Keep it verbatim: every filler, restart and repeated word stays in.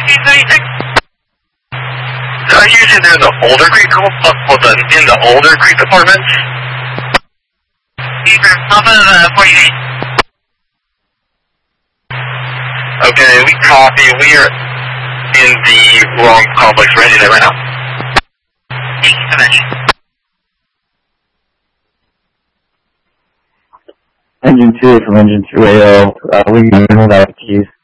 thirty-six. Uh, usually they're in the older Creek, uh, well, the, in the older Creek apartments. Off of uh, forty-eight. Okay, we copy. We are in the wrong complex. We're ending it right now. Thank you so much. Engine two from Engine two A O. Uh, we can move out the keys.